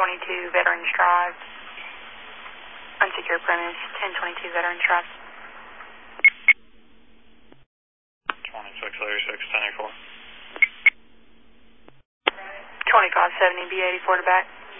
1022 Veterans Drive. Unsecure premise, 1022 Veterans Drive. 2636, 1084. 2570 B84 to back.